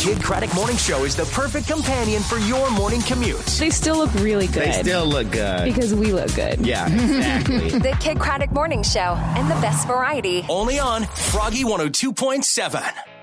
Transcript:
Kid Craddock Morning Show is the perfect companion for your morning commute. They still look really good. They still look good. Because we look good. Yeah, exactly. The Kid Craddock Morning Show and the best variety. Only on Froggy 102.7.